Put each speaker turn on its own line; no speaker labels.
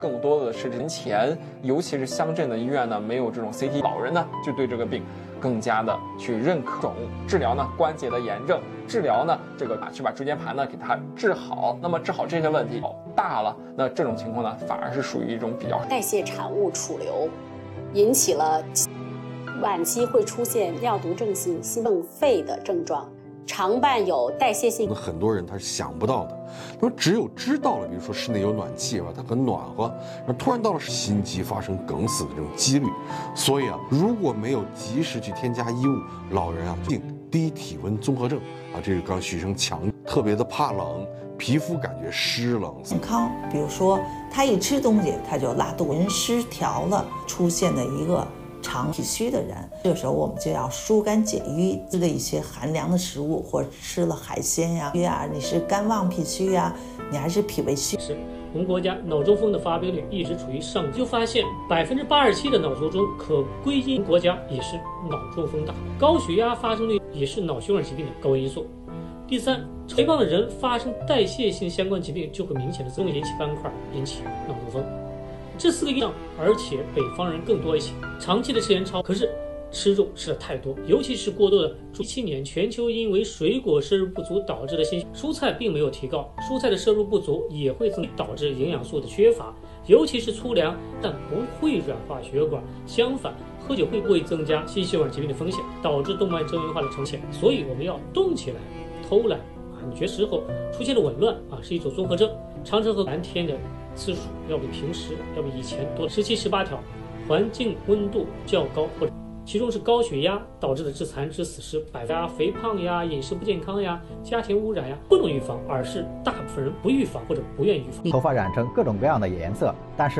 更多的是人钱，尤其是乡镇的医院呢，没有这种 CT， 老人呢就对这个病更加的去认可。治疗呢关节的炎症，治疗呢去把椎间盘呢给它治好。那么治好这些问题大了，那这种情况呢反而是属于一种比较
代谢产物储留，引起了晚期会出现尿毒症性心脏肺的症状。常伴有代谢性，
很多人他是想不到的。那么只有知道了，比如说室内有暖气它很暖和，那突然到了心肌发生梗死的这种几率。所以如果没有及时去添加衣物，老人病低体温综合症这是刚许生强，特别的怕冷，皮肤感觉湿冷。
健康，比如说他一吃东西他就拉肚子，失调了，出现的一个肠脾虚的人，这个时候我们就要疏肝解郁，吃的一些寒凉的食物，或者吃了海鲜呀，你是肝旺脾虚呀，你还是脾胃虚。
是我们国家脑中风的发病率一直处于上升，就发现87%的脑卒中可归因国家也是脑中风大，高血压发生率也是脑血管疾病的高危因素。第三，肥胖的人发生代谢性相关疾病就会明显的引起斑块，引起脑中风。这4个因素，而且北方人更多一些，长期的吃盐超，可是吃肉吃的太多，尤其是过多的。17年全球因为水果摄入不足导致的蔬菜并没有提高，蔬菜的摄入不足也会导致营养素的缺乏，尤其是粗粮，但不会软化血管，相反，喝酒会不会增加心血管疾病的风险，导致动脉粥样化的呈现。所以我们要动起来，偷懒你觉得时候出现了紊乱是一种综合症，常常和蓝天的次数要比平时要比以前多17、18条，环境温度较高，或者其中是高血压导致的致残致死是肥胖呀、饮食不健康呀、家庭污染呀，不能预防，而是大部分人不预防或者不愿意预防。
头发染成各种各样的颜色，但是